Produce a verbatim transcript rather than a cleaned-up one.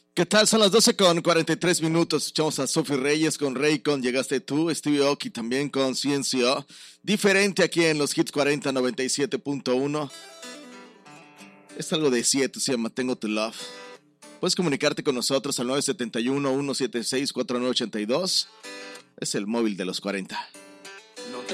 ¿Qué tal? Son las doce con cuarenta y tres minutos. Escuchamos a Sophie Reyes con Rey con Llegaste Tú, Stevie Aoki también con Ciencio. Diferente aquí en los Hits cuarenta noventa y siete punto uno. Es algo de siete, se llama Tengo Tu Love. Puedes comunicarte con nosotros al nueve siete uno, uno siete seis, cuatro nueve ocho dos. Es el móvil de los cuarenta.